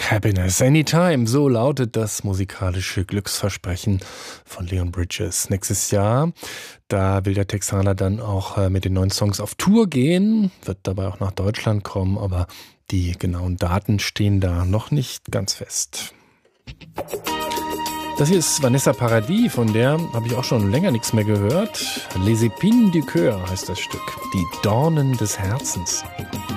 Happiness Anytime, so lautet das musikalische Glücksversprechen von Leon Bridges. Nächstes Jahr, da will der Texaner dann auch mit den neuen Songs auf Tour gehen, wird dabei auch nach Deutschland kommen, aber die genauen Daten stehen da noch nicht ganz fest. Das hier ist Vanessa Paradis, von der habe ich auch schon länger nichts mehr gehört. Les Épines du Cœur heißt das Stück, die Dornen des Herzens.